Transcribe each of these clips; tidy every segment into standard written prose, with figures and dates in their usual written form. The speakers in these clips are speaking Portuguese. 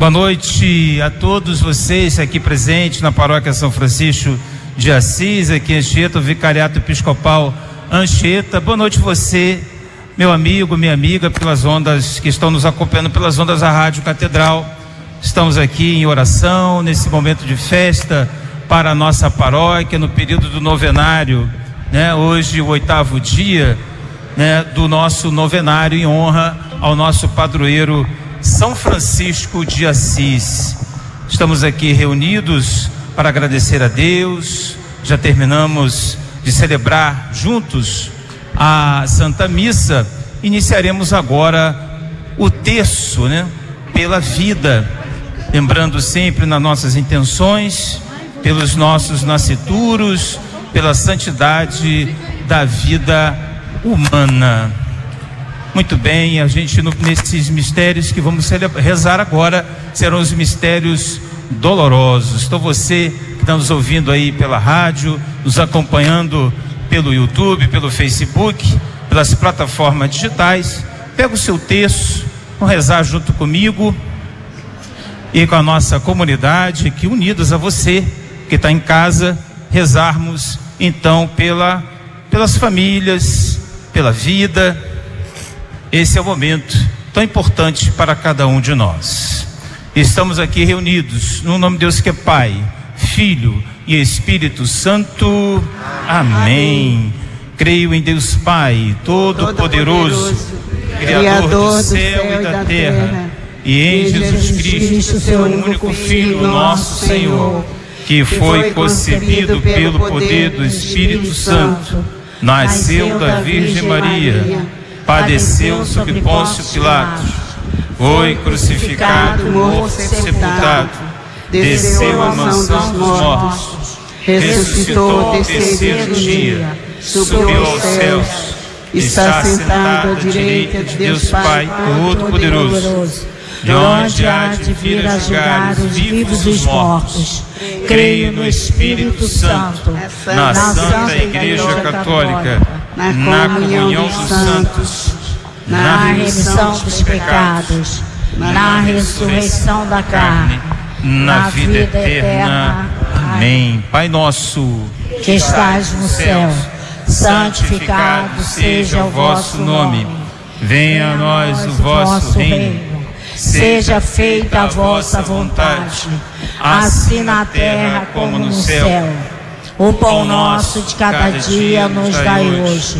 Boa noite a todos vocês aqui presentes na Paróquia São Francisco de Assis, aqui em Anchieta, o Vicariato Episcopal Anchieta. Boa noite você, meu amigo, minha amiga, pelas ondas que estão nos acompanhando, pelas ondas da Rádio Catedral. Estamos aqui em oração, nesse momento de festa para a nossa paróquia, no período do novenário, né? Hoje o 8º dia, né, do nosso novenário em honra ao nosso padroeiro São Francisco de Assis. Estamos aqui reunidos para agradecer a Deus. Já terminamos de celebrar juntos a Santa Missa. Iniciaremos agora o terço, né, pela vida, lembrando sempre nas nossas intenções, pelos nossos nascituros, pela santidade da vida humana. Muito bem, a gente nesses mistérios que vamos rezar agora serão os mistérios dolorosos. Então você que está nos ouvindo aí pela rádio, nos acompanhando pelo YouTube, pelo Facebook, pelas plataformas digitais, pega o seu texto, vamos rezar junto comigo e com a nossa comunidade, que unidos a você que está em casa, rezarmos então pelas famílias, pela vida. Esse é o momento tão importante para cada um de nós. Estamos aqui reunidos no nome de Deus que é Pai, Filho e Espírito Santo. Amém. Creio em Deus Pai, Todo-Poderoso, Criador do céu e da terra, e em Jesus Cristo, seu único Filho, nosso Senhor, que foi concebido pelo poder do Espírito Santo, nasceu da Virgem Maria, padeceu sob Pôncio Pilatos, foi crucificado, morto, sepultado, desceu à mansão dos mortos, ressuscitou ao terceiro dia, subiu aos céus, está sentado à direita de Deus Pai Todo-Poderoso, de onde há de vir a julgar os vivos e os mortos. Creio no Espírito Santo, na Santa Igreja Católica, na comunhão dos santos, na remissão dos pecados, na ressurreição da carne, na vida eterna. Amém. Pai nosso, que estais no céu, santificado seja o vosso nome. Venha a nós o vosso reino. Seja feita a vossa vontade, assim na terra como no céu. O pão nosso de cada dia nos dai hoje.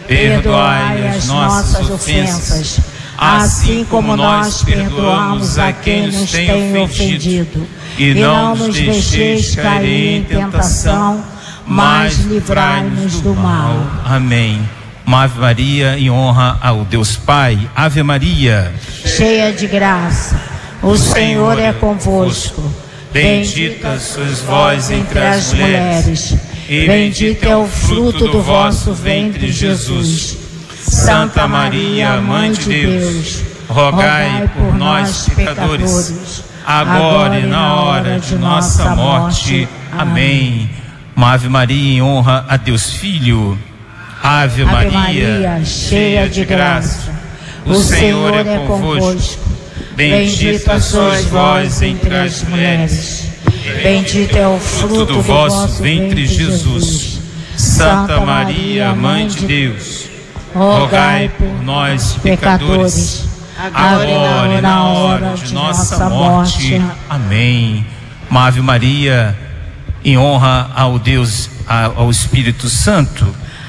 Perdoai as nossas ofensas, assim como nós perdoamos a quem nos tem ofendido. E não nos deixeis cair em tentação, mas livrai-nos do mal. Amém. Uma Ave Maria em honra ao Deus Pai. Ave Maria, cheia de graça, o Senhor é convosco. Bendita sois vós entre as mulheres, e bendito é o fruto do vosso ventre, Jesus. Santa Maria, Mãe de Deus, rogai por nós, pecadores, agora e na hora de nossa morte. Amém. Uma Ave Maria em honra a Deus Filho. Ave Maria, cheia de graça, o Senhor é convosco. Bendita sois vós entre as mulheres, bendito é o fruto do vosso ventre, Jesus. Santa Maria, Mãe de Deus, rogai por nós, pecadores, agora e na hora de nossa morte. Amém. Uma Ave Maria em honra ao Deus, ao Espírito Santo.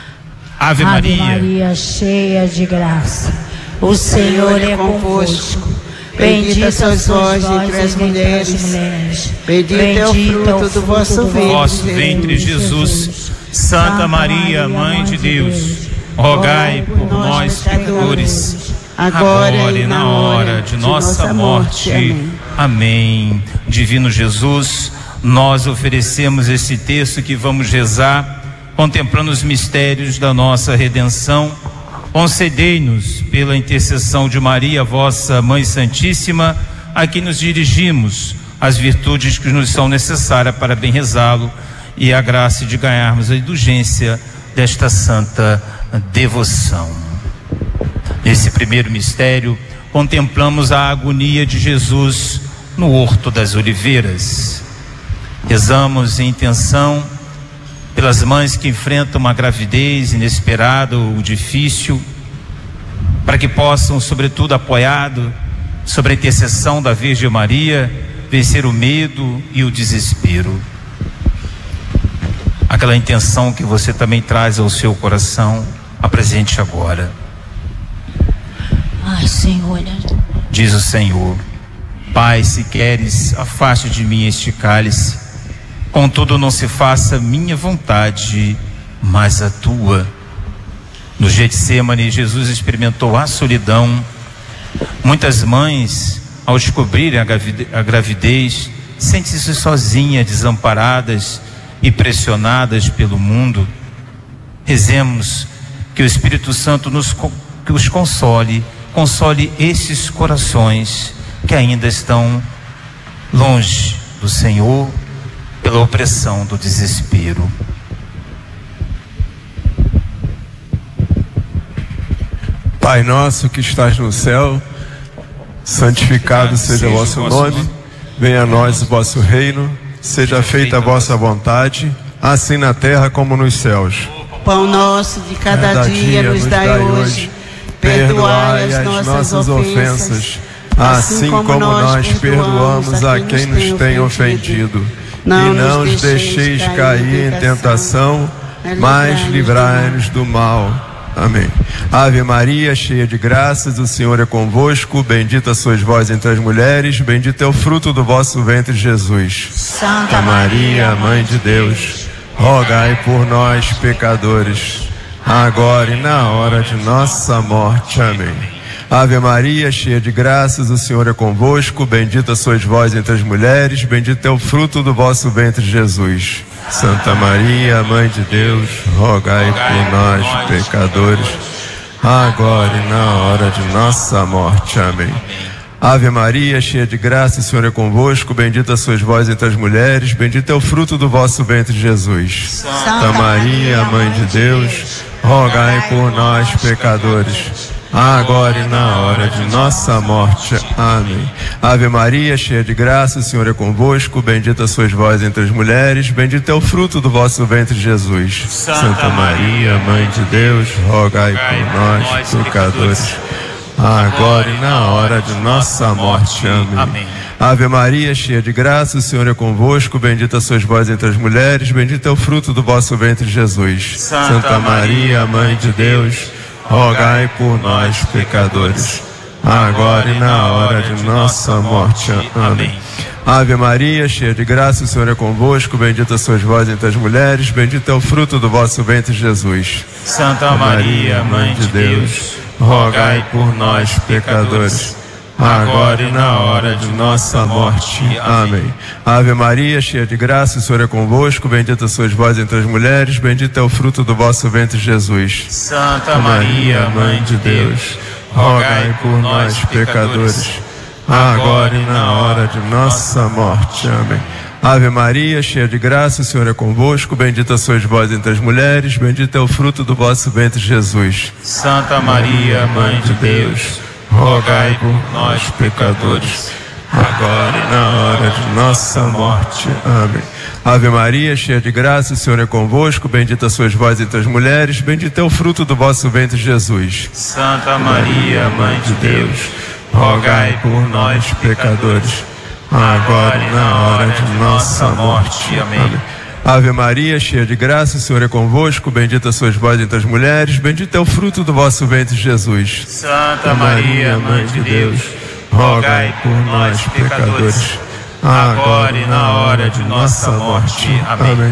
Ave Maria, cheia de graça, o Senhor é convosco. Bendita sois vós entre as mulheres, bendito é o fruto do vosso ventre, Jesus. Santa Maria, Mãe de Deus, rogai por nós, pecadores, agora e na hora de nossa morte. Amém. Divino Jesus, nós oferecemos esse texto que vamos rezar, contemplando os mistérios da nossa redenção. Concedei-nos, pela intercessão de Maria, vossa Mãe Santíssima, a quem nos dirigimos, as virtudes que nos são necessárias para bem rezá-lo e a graça de ganharmos a indulgência desta santa devoção. Nesse primeiro mistério, contemplamos a agonia de Jesus no Horto das Oliveiras. Rezamos em intenção pelas mães que enfrentam uma gravidez inesperada ou difícil, para que possam, sobretudo apoiado sobre a intercessão da Virgem Maria, vencer o medo e o desespero. Aquela intenção que você também traz ao seu coração, apresente agora. Ai, Senhor. Diz o Senhor: Pai, se queres, afaste de mim este cálice, contudo não se faça minha vontade, mas a tua. No Getsemane, Jesus experimentou a solidão. Muitas mães, ao descobrirem a gravidez, sentem-se sozinhas, desamparadas e pressionadas pelo mundo. Rezemos que o Espírito Santo que os console esses corações que ainda estão longe do Senhor pela opressão do desespero. Pai nosso que estás no céu, santificado seja o vosso nome, venha a nós o vosso reino, seja feita a vossa vontade, assim na terra como nos céus. Pão nosso de cada dia nos dai hoje, perdoai as nossas ofensas, assim como nós perdoamos a quem nos tem ofendido. E não nos deixeis cair em tentação, mas livrai-nos do mal. Amém. Ave Maria, cheia de graças, o Senhor é convosco, bendita sois vós entre as mulheres, bendito é o fruto do vosso ventre, Jesus. Santa Maria, Mãe de Deus, rogai por nós, pecadores, agora e na hora de nossa morte. Amém. Ave Maria, cheia de graças, o Senhor é convosco, bendita sois vós entre as mulheres, bendito é o fruto do vosso ventre, Jesus. Santa Maria, Mãe de Deus, rogai por nós, pecadores, agora e na hora de nossa morte. Amém. Ave Maria, cheia de graça, o Senhor é convosco, bendita sois vós entre as mulheres, bendito é o fruto do vosso ventre, Jesus. Santa Maria, Mãe de Deus, rogai por nós, pecadores, agora e na hora de nossa morte. Amém. Ave Maria, cheia de graça, o Senhor é convosco, bendita sois vós entre as mulheres, bendito é o fruto do vosso ventre, Jesus. Santa Maria, Mãe de Deus, rogai por nós, pecadores, agora e na hora de nossa morte. Amém. Ave Maria, cheia de graça, o Senhor é convosco, bendita sois vós entre as mulheres, bendito é o fruto do vosso ventre, Jesus. Santa Maria, Mãe de Deus, rogai por nós, pecadores, agora e na hora de nossa morte. Amém. Ave Maria, cheia de graça, o Senhor é convosco, bendita sois vós entre as mulheres, bendito é o fruto do vosso ventre, Jesus. Santa Maria, Mãe de Deus, rogai por nós, pecadores, agora e na hora de nossa morte. Amém. Ave Maria, cheia de graça, o Senhor é convosco, bendita sois vós entre as mulheres, bendito é o fruto do vosso ventre, Jesus. Santa Maria, Mãe de Deus, rogai por nós, pecadores, agora e na hora de nossa morte. Amém. Ave Maria, cheia de graça, o Senhor é convosco, bendita sois vós entre as mulheres, bendito é o fruto do vosso ventre, Jesus. Santa Maria, Mãe de Deus, rogai por nós, pecadores, agora e na hora de nossa morte. Amém. Ave Maria, cheia de graça, o Senhor é convosco, bendita sois vós entre as mulheres, bendito é o fruto do vosso ventre, Jesus. Santa Maria, Mãe de Deus, rogai por nós, pecadores, agora e na hora de nossa morte. Amém. Ave Maria, cheia de graça, o Senhor é convosco, bendita sois vós entre as mulheres, bendito é o fruto do vosso ventre, Jesus. Santa Maria, Mãe de Deus, rogai por nós, pecadores, agora e na hora de nossa morte. Amém.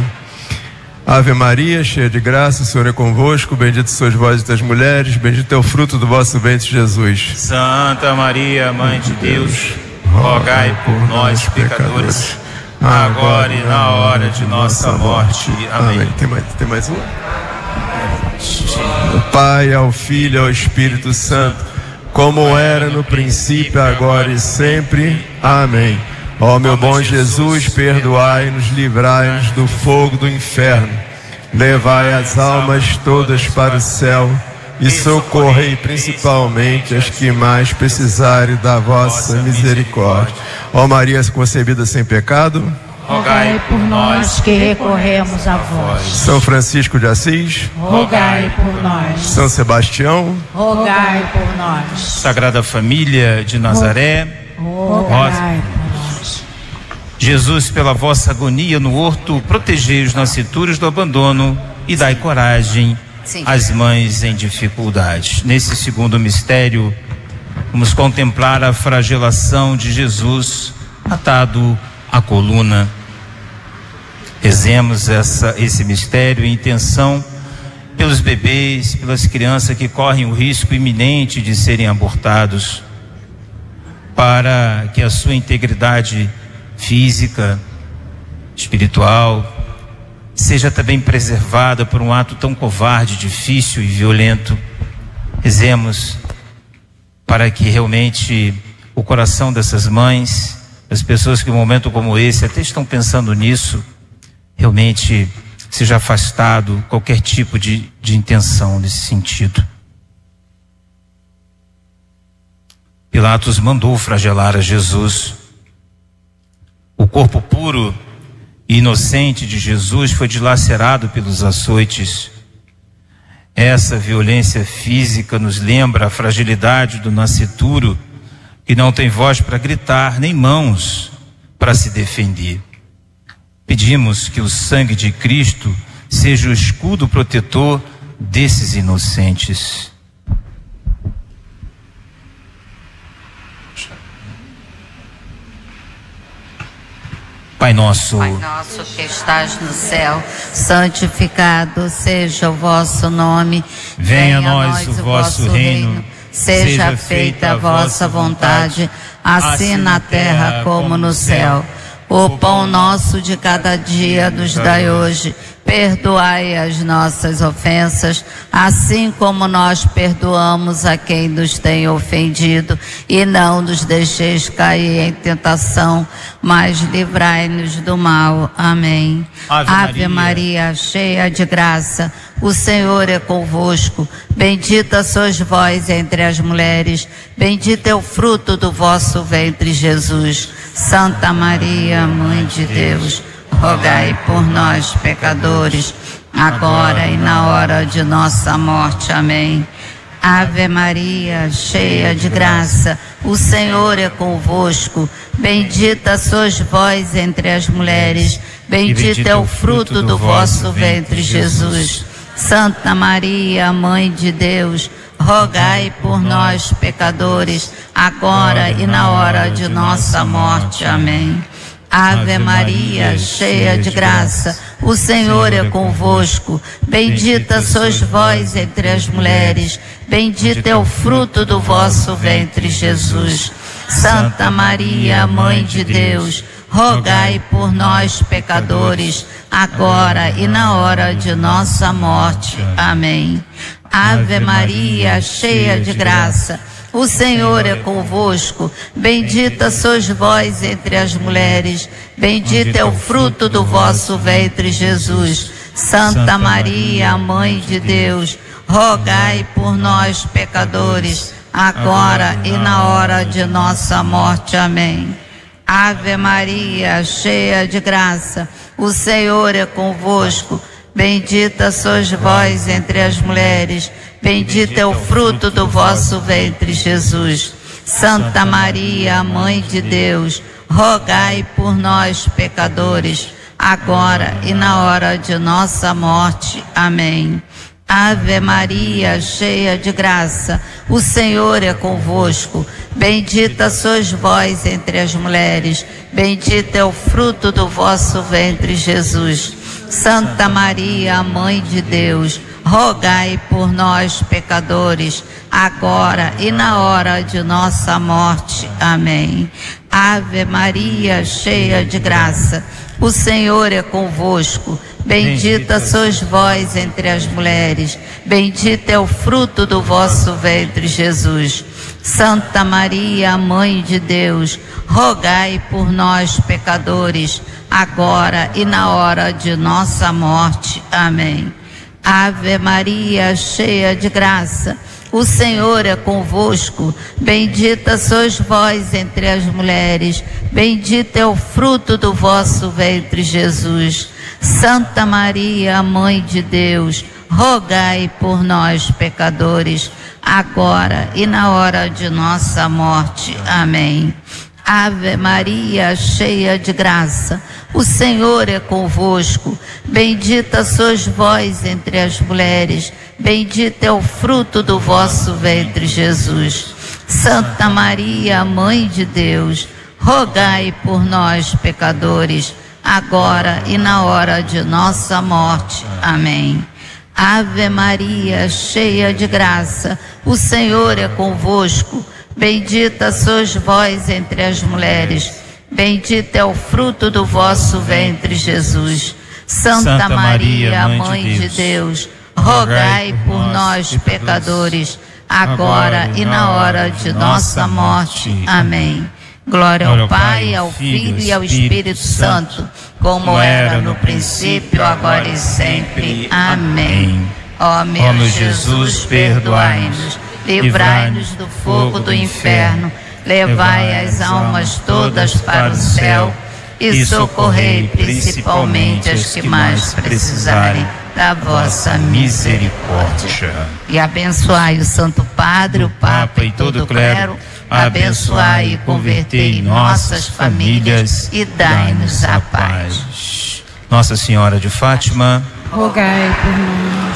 Ave Maria, cheia de graça, o Senhor é convosco, bendita sois vós entre as mulheres, bendito é o fruto do vosso ventre, Jesus. Santa Maria, Mãe de Deus, rogai por nós, pecadores, agora e na hora de nossa morte. Amém. Tem mais uma? Do Pai, ao Filho e ao Espírito Santo, como era no princípio, agora e sempre. Amém. Ó meu bom Jesus, perdoai-nos, livrai-nos do fogo do inferno, levai as almas todas para o céu e socorrei principalmente as que mais precisarem da vossa misericórdia. Ó Maria concebida sem pecado, rogai por nós que recorremos a vós. São Francisco de Assis, rogai por nós. São Sebastião, rogai por nós. Sagrada Família de Nazaré, rogai por nós. Jesus, pela vossa agonia no horto, protegei os nascituros do abandono e dai coragem às mães em dificuldade. Nesse segundo mistério, vamos contemplar a flagelação de Jesus atado à coluna. Rezemos esse mistério em intenção pelos bebês, pelas crianças que correm o risco iminente de serem abortados, para que a sua integridade física, espiritual, seja também preservada por um ato tão covarde, difícil e violento. Rezemos para que realmente o coração dessas mães, as pessoas que em um momento como esse até estão pensando nisso, realmente seja afastado qualquer tipo de intenção nesse sentido. Pilatos mandou flagelar a Jesus. O corpo puro e inocente de Jesus foi dilacerado pelos açoites. Essa violência física nos lembra a fragilidade do nascituro, que não tem voz para gritar, nem mãos para se defender. Pedimos que o sangue de Cristo seja o escudo protetor desses inocentes. Pai nosso que estás no céu, santificado seja o vosso nome. Venha a nós o vosso reino. Seja feita a vossa vontade, assim na terra como no céu. O pão nosso de cada dia nos dai hoje. Perdoai as nossas ofensas, assim como nós perdoamos a quem nos tem ofendido. E não nos deixeis cair em tentação, mas livrai-nos do mal. Amém. Ave Maria, cheia de graça, o Senhor é convosco. Bendita sois vós entre as mulheres, bendito é o fruto do vosso ventre, Jesus. Santa Maria, Mãe de Deus, rogai por nós, pecadores, agora e na hora de nossa morte. Amém. Ave Maria, cheia de graça, o Senhor é convosco. Bendita sois vós entre as mulheres, bendito é o fruto do vosso ventre, Jesus. Santa Maria, Mãe de Deus, rogai por nós, pecadores, agora e na hora de nossa morte. Amém. Ave Maria, cheia de graça, o Senhor é convosco. Bendita sois vós entre as mulheres, bendito é o fruto do vosso ventre, Jesus. Santa Maria, Mãe de Deus, rogai por nós, pecadores, agora e na hora de nossa morte. Amém. Ave Maria, cheia de graça, o Senhor é convosco. Bendita sois vós entre as mulheres, bendito é o fruto do vosso ventre, Jesus. Santa Maria, Mãe de Deus, rogai por nós, pecadores, agora e na hora de nossa morte. Amém. Ave Maria, cheia de graça, o Senhor é convosco. Bendita sois vós entre as mulheres, bendito é o fruto do vosso ventre, Jesus. Santa Maria, Mãe de Deus, rogai por nós, pecadores, agora e na hora de nossa morte. Amém. Ave Maria, cheia de graça, o Senhor é convosco. Bendita sois vós entre as mulheres, bendito é o fruto do vosso ventre, Jesus. Santa Maria, Mãe de Deus, rogai por nós, pecadores, agora e na hora de nossa morte. Amém. Ave Maria, cheia de graça, o Senhor é convosco. Bendita sois vós entre as mulheres, bendito é o fruto do vosso ventre, Jesus. Santa Maria, Mãe de Deus, rogai por nós, pecadores, agora e na hora de nossa morte. Amém. Ave Maria, cheia de graça, o Senhor é convosco. Bendita sois vós entre as mulheres, bendito é o fruto do vosso ventre, Jesus. Santa Maria, Mãe de Deus, rogai por nós, pecadores, agora e na hora de nossa morte. Amém. Ave Maria, cheia de graça, o Senhor é convosco. Bendita sois vós entre as mulheres, bendito é o fruto do vosso ventre, Jesus. Santa Maria, Mãe de Deus, rogai por nós, pecadores, agora e na hora de nossa morte. Amém. Ave Maria, cheia de graça, o Senhor é convosco. Bendita sois vós entre as mulheres, bendito é o fruto do vosso ventre, Jesus. Santa Maria, Mãe de Deus, rogai por nós, pecadores, agora e na hora de nossa morte. Amém. Glória ao Pai, ao Filho e ao Espírito Santo, como era no princípio, agora e sempre. Amém. Ó meu Jesus, perdoai-nos, livrai-nos do fogo do inferno, levai as almas todas para o céu e socorrei principalmente as que mais precisarem da vossa misericórdia. E abençoai o Santo Padre, o Papa e todo o clero, abençoai e convertei nossas famílias e dai-nos a paz. Nossa Senhora de Fátima, rogai por nós.